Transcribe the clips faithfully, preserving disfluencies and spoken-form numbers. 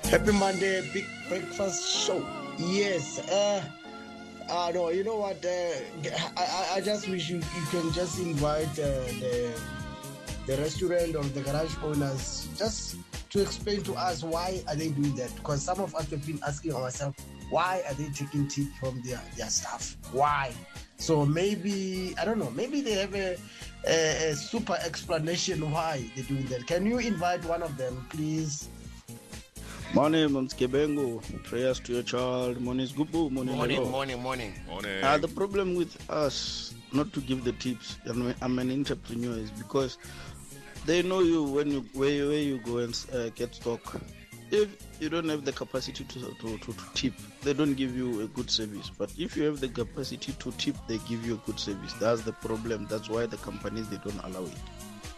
Happy Monday, big breakfast show. Yes. Uh, uh no, you know what? Uh, I, I just wish you, you can just invite uh, the the restaurant or the garage owners just to explain to us why are they doing that. Because some of us have been asking ourselves, why are they taking tip from their, their staff? Why? So maybe, I don't know, maybe they have a, a, a super explanation why they're doing that. Can you invite one of them, please? Morning, Monskebengo. Prayers to your child. Morning, Gubu. Morning, morning, morning, morning. Morning. Uh, the problem with us not to give the tips, I'm an entrepreneur, is because they know you when you where you, where you go and uh, get stock. If you don't have the capacity to, to, to, to tip, they don't give you a good service. But if you have the capacity to tip, they give you a good service. That's the problem. That's why the companies, they don't allow it.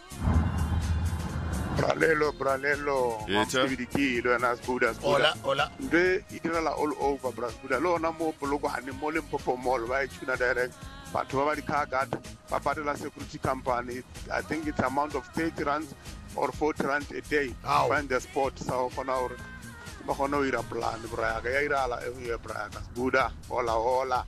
Bralelo, bralelo, Mamsidikilo and as good as Hola, hola. They itirala all over Brasbuda. Lo na mo pologo hani molim popo mall, right? Chuna direct. But whoever kagat, Papatela security company, I think it's amount of thirty rands or forty rands a day. Ow. Find the spot. So for now, Mahono ira plan, Braga, Irala, every Braga, Buddha, hola, hola.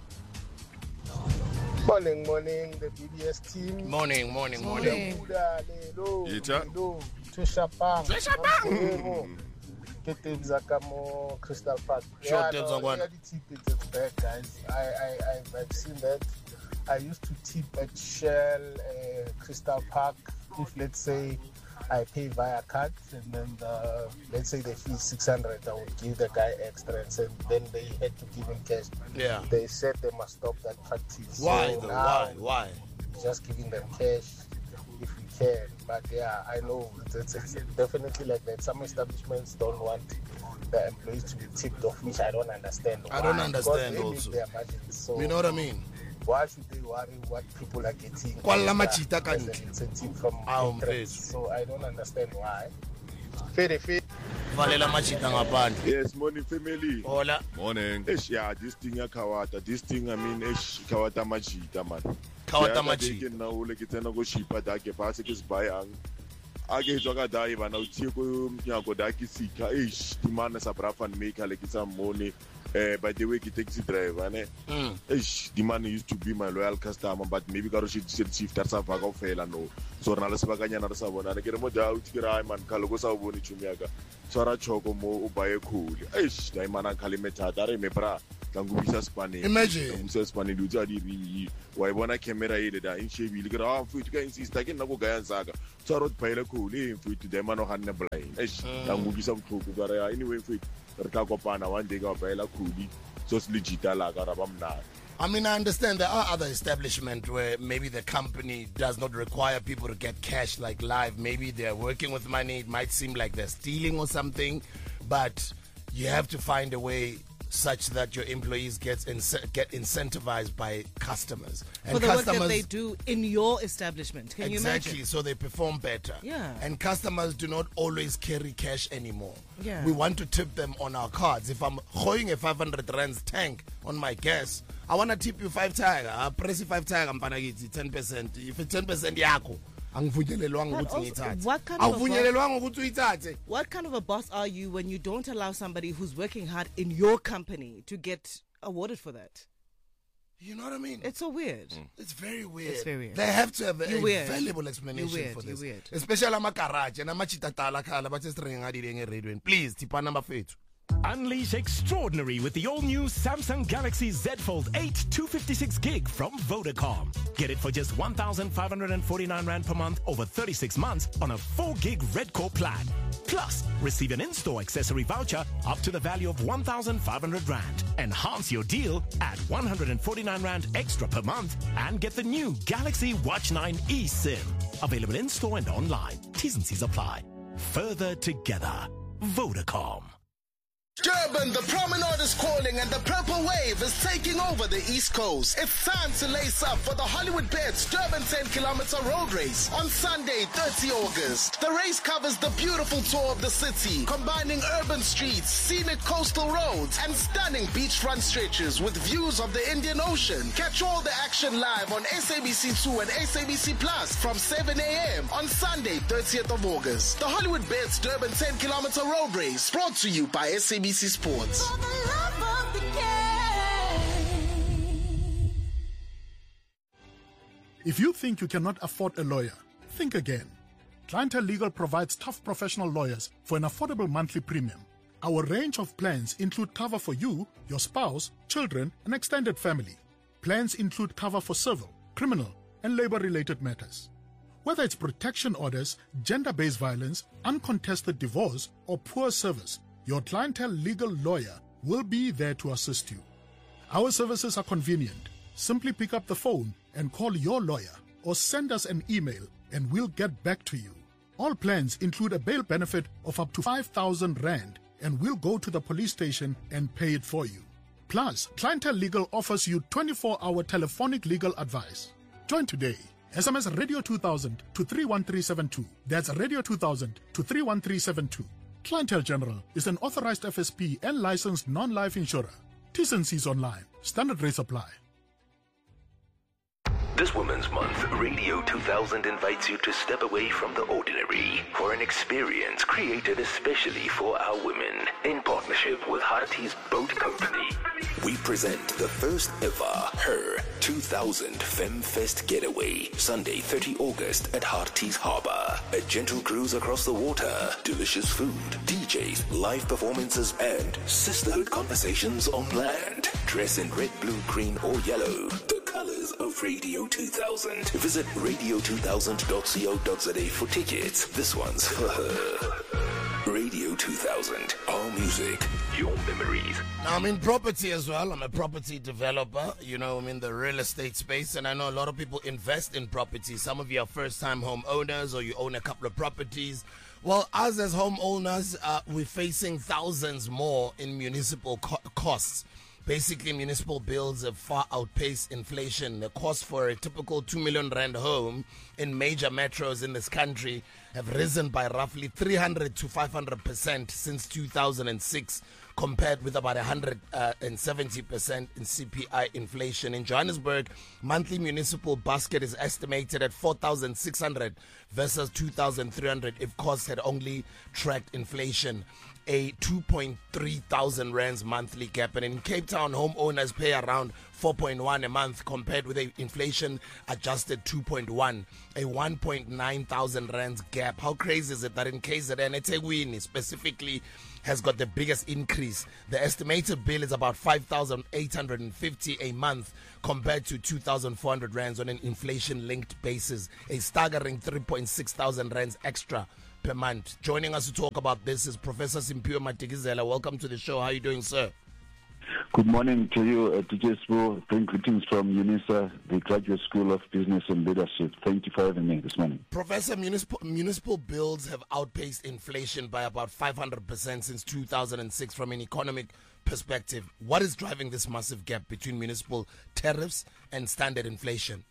Morning, morning, the B B S team. Morning, morning, morning. Buddha, Lelo, Ita. Lelo, Tushapang. Tushapang. Ketem Zakamo, Crystal Park. Sure, Yeah, tell no, someone. reality it's bad, guys. I, I, I, I've seen that. I used to tip at Shell, uh, Crystal Park. If let's say I pay via card, and then the, let's say the fee is six hundred, I would give the guy extra, and say, then they had to give him cash. Yeah. They said they must stop that practice. Why So though? now, Why? Why? just giving them cash if we can. But yeah, I know it's, it's, it's definitely like that. Some establishments don't want the employees to be tipped off, which I don't understand. I don't Why? understand Because they also. need their budgets. So You know what I mean? why should they worry what people are getting Kwala as, machita uh, as kantle. an incentive from Awu, interest? mfethu. So I don't understand why. Fede, fede. Valela machita ngaphandle. Yes, morning family. Hola. Morning. Ish, yeah, this thing ya Kawata. This thing, I mean, ish, Kawata Machita, man. Kawata Machita. Ke na ule ke tsena go shipa da ke ba se ke se bayang. A ke tswa ka dai bana o tsie go nyako da ke sika. Ish, dimana sa brafan maker le ke sa money. Eh, by the way, ke taxi driver, ne. Mm. Ish, the man used to be my loyal customer, but maybe ka ro shi shift ta sa va ka fela no. So rena le sebakanyana re sa bona. Ke re mo da o tsikira ai man ka lo go sa bone tshumi ya ka. Tsara choko mo o baye khuli. Ish, dai mana khalime thata re me bra. Tangubisa Spanish. Imagine. Tangubisa Spanish do tsa di ri. Wa bona camera ile da in shebi le ke ra futhi ka insist ke nna go ga yansaka. Tsara o phaile khuli futhi de mano ganne blind. Ish, tangubisa bothuku ka re anyway futhi re ka kopana one day ka phaela khuli. So it's legit la ka ra ba mna. I mean, I understand there are other establishments where maybe the company does not require people to get cash like live. Maybe they're working with money. It might seem like they're stealing or something, but you have to find a way such that your employees get ince- get incentivized by customers. For the work that they do in your establishment. Can you Exactly, imagine? so they perform better. Yeah. And customers do not always carry cash anymore. Yeah. We want to tip them on our cards. If I'm holding a five hundred rands tank on my gas, I want to tip you five tiger. I'll press you five tiger, I'm ten percent. If it's ten percent, yako. Angivunyelelwanga But ukuthi also, ngiyithathe. what kind of a Awuvunyelelwanga ukuthi uyithathe. What kind of a boss are you when you don't allow somebody who's working hard in your company to get awarded for that? You know what I mean? It's so weird. It's very weird. It's very weird. They have to have a, You're a weird. valuable explanation You're weird. for this. You're weird. Especially ama garage and ama chitatala khala bathi string ngadile ngeradweni. Please tipa number fethu. Unleash extraordinary with the all-new Samsung Galaxy Z Fold eight two fifty-six gig from Vodacom. Get it for just one thousand five hundred forty-nine rand per month over thirty-six months on a four gig Red Core plan. Plus, receive an in-store accessory voucher up to the value of one thousand five hundred rand. Enhance your deal at one hundred forty-nine rand extra per month and get the new Galaxy Watch nine eSIM. Available in-store and online. T's and C's apply. Further together. Vodacom. Durban, the promenade is calling and the purple wave is taking over the East Coast. It's time to lace up for the Hollywood Bets Durban ten kilometer road race on Sunday, thirtieth of August. The race covers the beautiful tour of the city, combining urban streets, scenic coastal roads, and stunning beachfront stretches with views of the Indian Ocean. Catch all the action live on S A B C two and S A B C Plus from seven a.m. on Sunday, thirtieth of August. The Hollywood Bets Durban ten kilometer road race brought to you by S A B C Sports. If you think you cannot afford a lawyer, think again. Clientele Legal provides tough professional lawyers for an affordable monthly premium. Our range of plans include cover for you, your spouse, children, and extended family. Plans include cover for civil, criminal, and labor-related matters. Whether it's protection orders, gender-based violence, uncontested divorce, or poor service, your Clientele Legal lawyer will be there to assist you. Our services are convenient. Simply pick up the phone and call your lawyer or send us an email and we'll get back to you. All plans include a bail benefit of up to five thousand rand and we'll go to the police station and pay it for you. Plus, Clientele Legal offers you twenty-four hour telephonic legal advice. Join today. S M S Radio two thousand to three one three seven two. That's Radio two thousand to three one three seven two. Clientele General is an authorized F S P and licensed non-life insurer. T's and C's online. Standard rates apply. This Women's Month, Radio two thousand invites you to step away from the ordinary for an experience created especially for our women in partnership with Harties Boat Company. We present the first ever Her two thousand FemFest Getaway, Sunday, thirtieth of August at Harties Harbour. A gentle cruise across the water, delicious food, D Js, live performances, and sisterhood conversations on land. Dress in red, blue, green, or yellow. The colors of Radio two thousand. Visit radio two thousand dot co dot za for tickets. This one's for her. Radio two thousand. Our music, your memories. Now, I'm in property as well. I'm a property developer. You know, I'm in the real estate space, and I know a lot of people invest in property. Some of you are first-time home owners, or you own a couple of properties. Well, us as homeowners, uh, we're facing thousands more in municipal co- costs. Basically, municipal bills have far outpaced inflation. The cost for a typical two million rand home in major metros in this country have risen by roughly three hundred to five hundred percent since two thousand six, compared with about one hundred seventy percent in C P I inflation. In Johannesburg, monthly municipal basket is estimated at four thousand six hundred versus two thousand three hundred if costs had only tracked inflation. A two point three thousand rands monthly gap, and in Cape Town, homeowners pay around four point one a month compared with a inflation adjusted two point one, a one point nine thousand rands gap. How crazy is it that in K Z N, eThekwini specifically has got the biggest increase? The estimated bill is about five thousand eight hundred fifty a month compared to two thousand four hundred rands on an inflation-linked basis, a staggering three point six thousand rands extra per month. Joining us to talk about this is Professor Simphiwe Madikizela. Welcome to the show. How are you doing, sir? Good morning to you, uh, D J Spo. Bring greetings from UNISA, the Graduate School of Business and Leadership. Thank you for having me this morning. Professor, municipal, municipal bills have outpaced inflation by about five hundred percent since two thousand six from an economic perspective. What is driving this massive gap between municipal tariffs and standard inflation?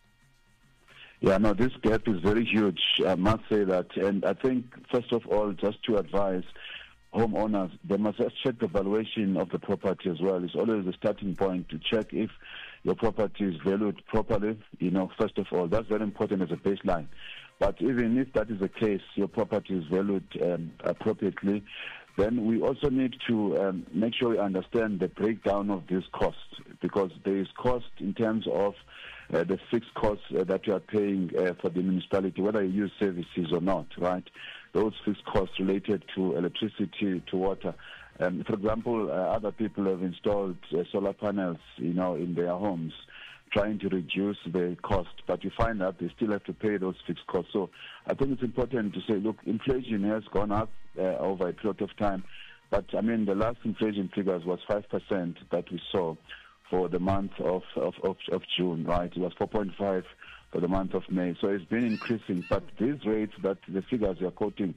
Yeah, no, this gap is very huge, I must say that. And I think, first of all, just to advise homeowners, they must just check the valuation of the property as well. It's always a starting point to check if your property is valued properly, you know, first of all. That's very important as a baseline. But even if that is the case, your property is valued um, appropriately, then we also need to um, make sure we understand the breakdown of these costs, because there is cost in terms of Uh, the fixed costs uh, that you are paying uh, for the municipality, whether you use services or not, right? Those fixed costs related to electricity, to water. Um, for example, uh, other people have installed uh, solar panels, you know, in their homes, trying to reduce the cost, but you find that they still have to pay those fixed costs. So I think it's important to say, look, inflation has gone up uh, over a period of time, but I mean, the last inflation figures was five percent that we saw for the month of, of, of, of June, right? It was four point five for the month of May. So it's been increasing, but these rates, that the figures you're quoting,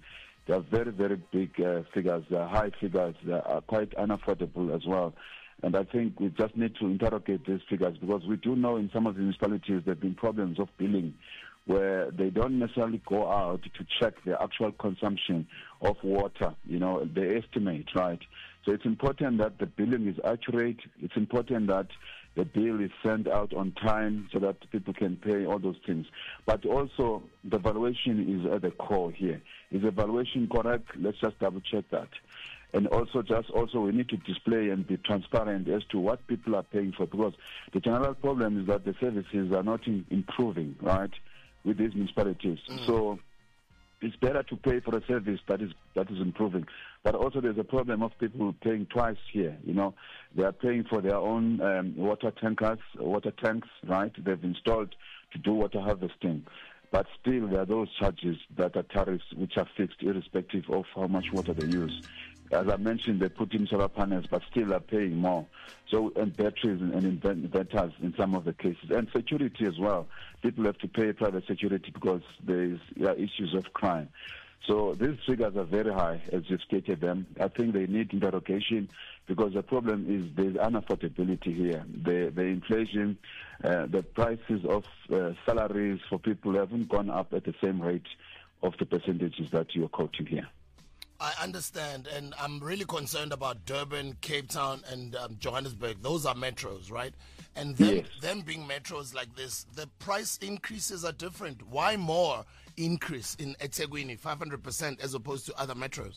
They are very, very big uh, figures. They are high figures. They are quite unaffordable as well. And I think we just need to interrogate these figures, because we do know in some of the municipalities there have been problems of billing where they don't necessarily go out to check the actual consumption of water. You know, they estimate, right? So it's important that the billing is accurate. It's important that the bill is sent out on time so that people can pay all those things. But also, the valuation is at the core here. Is the valuation correct? Let's just double check that. And also, just also, we need to display and be transparent as to what people are paying for, because the general problem is that the services are not in, improving, right, with these municipalities. Mm. So it's better to pay for a service that is that is improving. But also, there's a problem of people paying twice here. You know, they are paying for their own um, water tankers, water tanks, right? They've installed to do water harvesting. But still, there are those charges that are tariffs which are fixed irrespective of how much water they use. As I mentioned, they put in solar panels, but still are paying more. So, and batteries and, and inverters in some of the cases. And security as well. People have to pay private security because there is yeah, issues of crime. So these figures are very high, as you've stated them. I think they need interrogation, because the problem is there's unaffordability here. The, the inflation, uh, the prices of uh, salaries for people haven't gone up at the same rate of the percentages that you're quoting here. I understand, and I'm really concerned about Durban, Cape Town, and um, Johannesburg. Those are metros, right? And them, yes. them being metros like this, the price increases are different. Why more increase in eThekwini, five hundred percent, as opposed to other metros?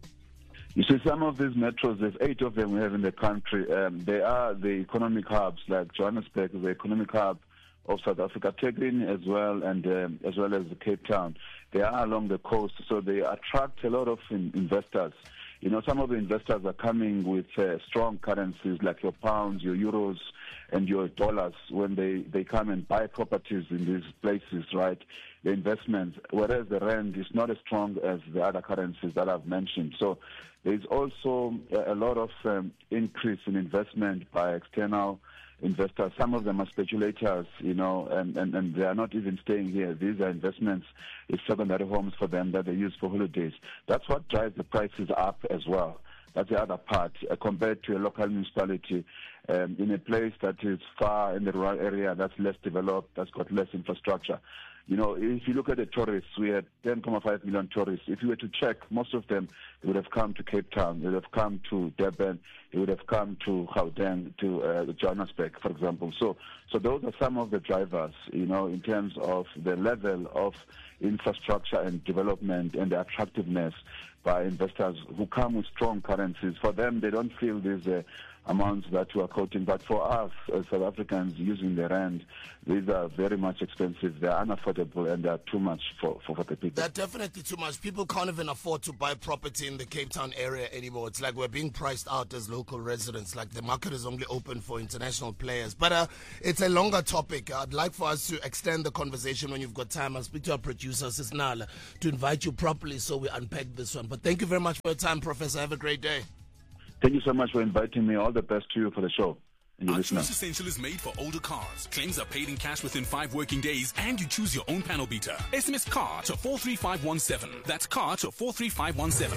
You see, some of these metros, there's eight of them we have in the country. Um, they are the economic hubs, like Johannesburg is the economic hub of South Africa, eThekwini as well, and um, as well as Cape Town. They are along the coast, so they attract a lot of in- investors. You know, some of the investors are coming with uh, strong currencies like your pounds, your euros, and your dollars when they, they come and buy properties in these places, right? The investments, whereas the rand is not as strong as the other currencies that I've mentioned. So there's also a, a lot of um, increase in investment by external investors. Some of them are speculators, you know, and, and, and they are not even staying here. These are investments, it's secondary homes for them that they use for holidays. That's what drives the prices up as well. That's the other part, uh, compared to a local municipality um, in a place that is far in the rural area, that's less developed, that's got less infrastructure. You know, if you look at the tourists, we had ten point five million tourists. If you were to check, most of them, they would have come to Cape Town, they would have come to Durban, they would have come to Gauteng, to uh, Johannesburg, for example. So, so those are some of the drivers, you know, in terms of the level of infrastructure and development and the attractiveness by investors who come with strong currencies. For them, they don't feel these uh, amounts that we are quoting, but for us as South Africans using the rand, these are very much expensive. They are unaffordable, and they are too much for, for, for the people. They're definitely too much. People can't even afford to buy property in the Cape Town area anymore. It's like we're being priced out as local residents, like the market is only open for international players. But uh, it's a longer topic. I'd like for us to extend the conversation when you've got time. I'll speak to our producer, Sisnala, to invite you properly so we unpack this one. But thank you very much for your time, Professor. Have a great day. Thank you so much for inviting me. All the best to you for the show. Our Choose Essential is made for older cars. Claims are paid in cash within five working days, and you choose your own panel beater. S M S CAR to four three five one seven. That's CAR to four three five one seven.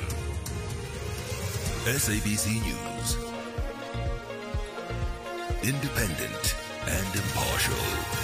S A B C News. Independent and impartial.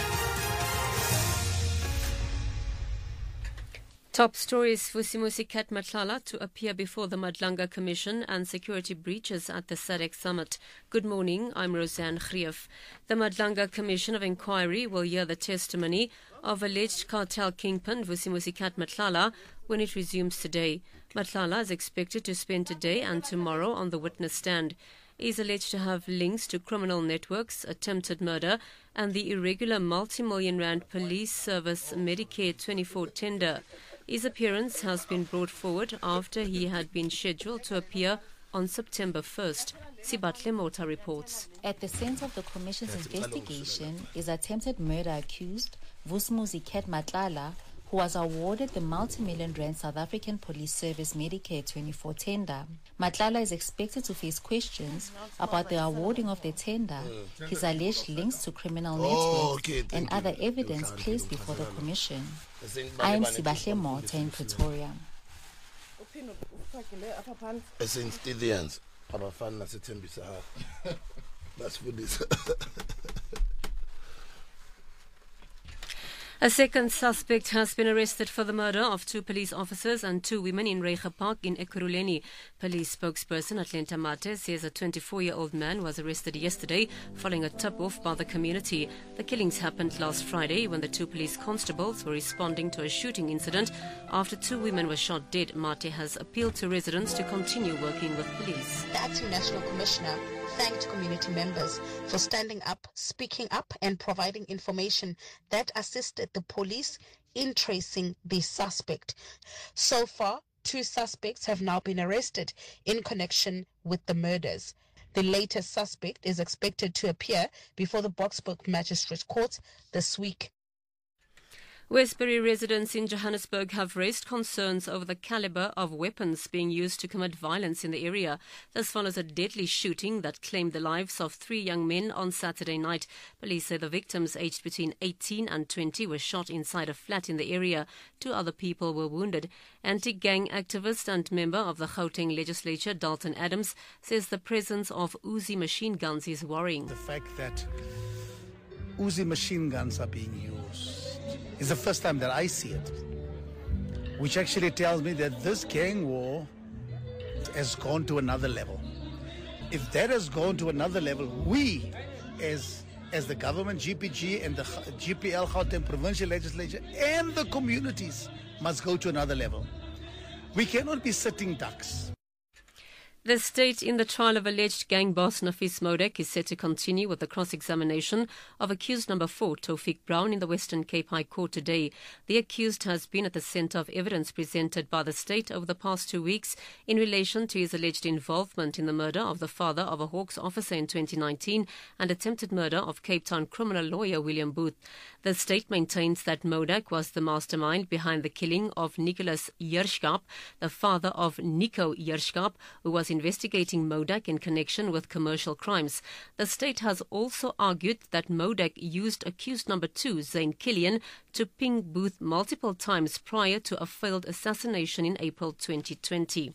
Top stories: Vusimusi Kat Matlala to appear before the Madlanga Commission and security breaches at the S A D C Summit. Good morning, I'm Roseanne Grief. The Madlanga Commission of Inquiry will hear the testimony of alleged cartel kingpin Vusimusi Kat Matlala when it resumes today. Matlala is expected to spend today and tomorrow on the witness stand. He is alleged to have links to criminal networks, attempted murder, and the irregular multi-million rand police service Medicare twenty-four tender. His appearance has been brought forward after he had been scheduled to appear on September first. Sibatle Mota reports. At the center of the Commission's investigation is attempted murder accused Vusimusi Kat Matlala, who was awarded the multi-million rand South African Police Service Medicare twenty-four tender. Matlala is expected to face questions about the awarding of the tender, his alleged links to criminal networks, oh, okay, and you. other evidence placed before the Commission. I am Sibahle Mota in Pretoria. Esinstilians abafana nasethembisa hapha basifundisa. A second suspect has been arrested for the murder of two police officers and two women in Reiche Park in Ekurhuleni. Police spokesperson Atlenta Mate says a twenty-four-year-old man was arrested yesterday following a tip-off by the community. The killings happened last Friday when the two police constables were responding to a shooting incident after two women were shot dead. Mate has appealed to residents to continue working with police. The acting national commissioner thanked community members for standing up, speaking up and providing information that assisted the police in tracing the suspect. So far, two suspects have now been arrested in connection with the murders. The latest suspect is expected to appear before the Boksburg Magistrate Court this week. Westbury residents in Johannesburg have raised concerns over the caliber of weapons being used to commit violence in the area. This follows a deadly shooting that claimed the lives of three young men on Saturday night. Police say the victims, aged between eighteen and twenty, were shot inside a flat in the area. Two other people were wounded. Anti-gang activist and member of the Gauteng legislature, Dalton Adams, says the presence of Uzi machine guns is worrying. The fact that Uzi machine guns are being used is the first time that I see it, which actually tells me that this gang war has gone to another level. If that has gone to another level, we, as as the government, G P G and the G P L, Gauteng provincial legislature, and the communities must go to another level. We cannot be sitting ducks. The state in the trial of alleged gang boss Nafis Modek is set to continue with the cross-examination of accused number four, Tawfiq Brown, in the Western Cape High Court today. The accused has been at the centre of evidence presented by the state over the past two weeks in relation to his alleged involvement in the murder of the father of a Hawks officer in twenty nineteen and attempted murder of Cape Town criminal lawyer William Booth. The state maintains that Modek was the mastermind behind the killing of Nicholas Yerschkap, the father of Nico Yerschkap, who was investigating Modek in connection with commercial crimes. The state has also argued that Modek used accused number two, Zane Killian, to ping Booth multiple times prior to a failed assassination in April twenty twenty.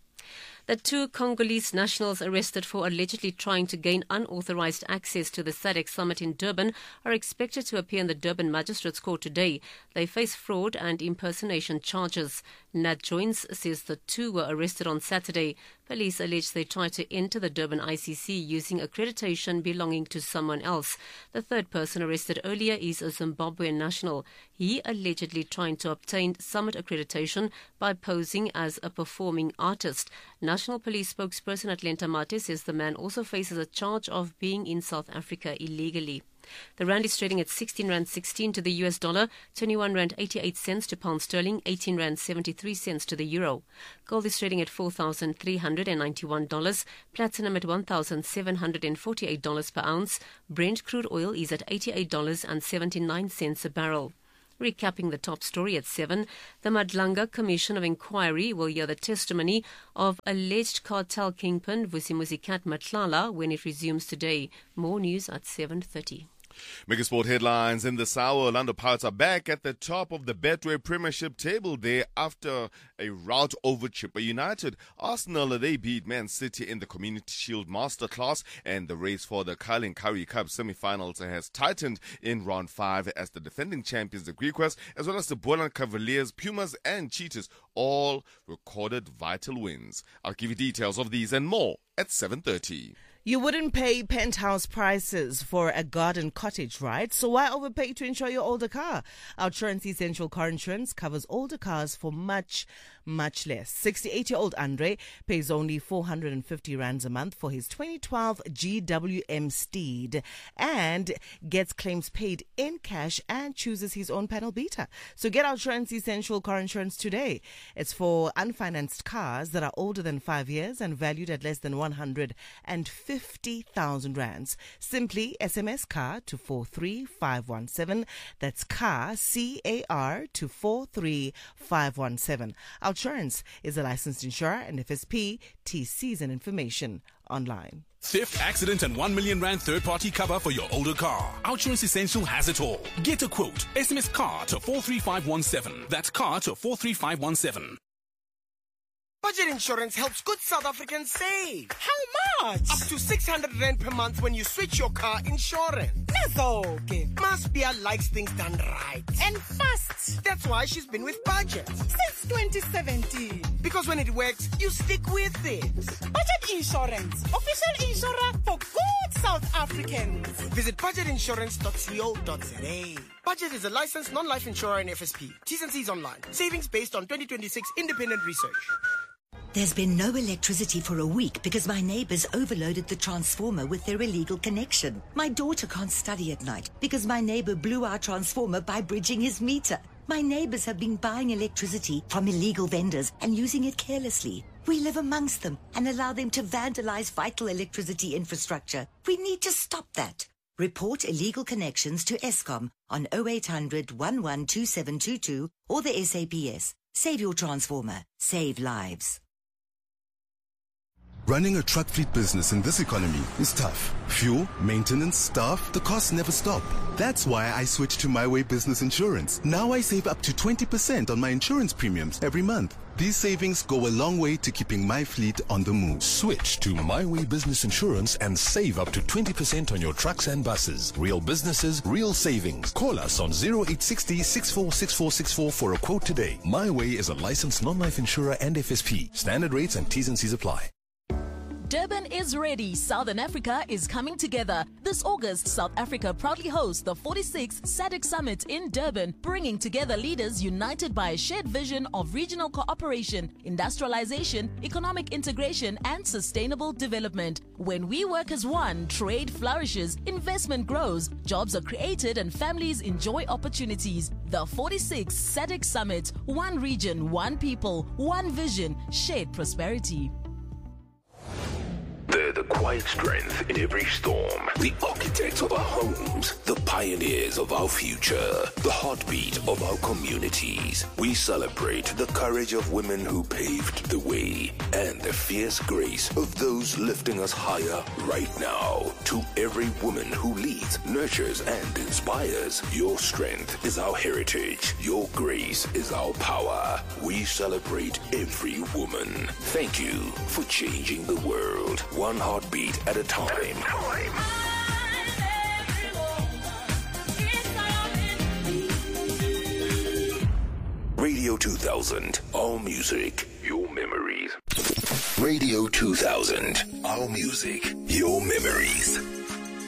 The two Congolese nationals arrested for allegedly trying to gain unauthorized access to the S A D C summit in Durban are expected to appear in the Durban Magistrates Court today. They face fraud and impersonation charges. Nat Joins says the two were arrested on Saturday. Police allege they tried to enter the Durban I C C using accreditation belonging to someone else. The third person arrested earlier is a Zimbabwean national. He allegedly trying to obtain summit accreditation by posing as a performing artist. National Police spokesperson Atlenta Mate says the man also faces a charge of being in South Africa illegally. The rand is trading at sixteen rand sixteen to the U S dollar, twenty-one rand eighty-eight cents to pound sterling, eighteen rand seventy-three cents to the euro. Gold is trading at four thousand three hundred ninety-one dollars, platinum at one thousand seven hundred forty-eight dollars per ounce. Brent crude oil is at eighty-eight dollars and seventy-nine cents a barrel. Recapping the top story at seven, the Madlanga Commission of Inquiry will hear the testimony of alleged cartel kingpin Vusimuzi Cat Matlala when it resumes today. More news at seven thirty. Megasport headlines in this hour. Orlando Pirates are back at the top of the Betway Premiership table there after a rout over Chippa United. Arsenal, they beat Man City in the Community Shield Masterclass, and the race for the Carling Currie Cup semi-finals has tightened in round five as the defending champions, the Griquas, as well as the Boland Cavaliers, Pumas and Cheetahs all recorded vital wins. I'll give you details of these and more at seven thirty. You wouldn't pay penthouse prices for a garden cottage, right? So why overpay to insure your older car? Outsurance Essential Car Insurance covers older cars for much, much less. sixty-eight-year-old Andre pays only four hundred fifty rands a month for his twenty twelve G W M Steed and gets claims paid in cash and chooses his own panel beater. So get Outsurance Essential Car Insurance today. It's for unfinanced cars that are older than five years and valued at less than one hundred fifty thousand rands. Simply S M S car to four three five one seven. That's car, C A R, to four three five one seven. Outsurance is a licensed insurer and F S P. T Cs and information online. Theft, accident, and one million rand third-party cover for your older car. Outsurance Essential has it all. Get a quote. S M S car to four three five one seven. That's car to four three five one seven. Budget insurance helps good South Africans save. How much? Up to six hundred rand per month when you switch your car insurance. Nazoke. Maspia likes things done right. And fast. That's why she's been with Budget. Since twenty seventeen. Because when it works, you stick with it. Budget Insurance. Official insurer for good South Africans. Visit budget insurance dot co dot za. Budget is a licensed non-life insurer in F S P. T's and C's online. Savings based on twenty twenty-six independent research. There's been no electricity for a week because my neighbors overloaded the transformer with their illegal connection. My daughter can't study at night because my neighbor blew our transformer by bridging his meter. My neighbors have been buying electricity from illegal vendors and using it carelessly. We live amongst them and allow them to vandalize vital electricity infrastructure. We need to stop that. Report illegal connections to Eskom on oh eight hundred, one one two seven two two or the S A P S. Save your transformer. Save lives. Running a truck fleet business in this economy is tough. Fuel, maintenance, staff, the costs never stop. That's why I switched to My Way Business Insurance. Now I save up to twenty percent on my insurance premiums every month. These savings go a long way to keeping my fleet on the move. Switch to My Way Business Insurance and save up to twenty percent on your trucks and buses. Real businesses, real savings. Call us on oh eight six oh, six four six four six four for a quote today. My Way is a licensed non-life insurer and F S P. Standard rates and T's and C's apply. Durban is ready. Southern Africa is coming together. This August, South Africa proudly hosts the forty-sixth SADC Summit in Durban, bringing together leaders united by a shared vision of regional cooperation, industrialization, economic integration, and sustainable development. When we work as one, trade flourishes, investment grows, jobs are created, and families enjoy opportunities. The forty-sixth SADC Summit, one region, one people, one vision, shared prosperity. They're the quiet strength in every storm. The architects of our homes. The pioneers of our future. The heartbeat of our communities. We celebrate the courage of women who paved the way and the fierce grace of those lifting us higher right now. To every woman who leads, nurtures, and inspires, your strength is our heritage. Your grace is our power. We celebrate every woman. Thank you for changing the world. One heartbeat at a time. Radio two thousand, our music, your memories. Radio two thousand, our music, your memories.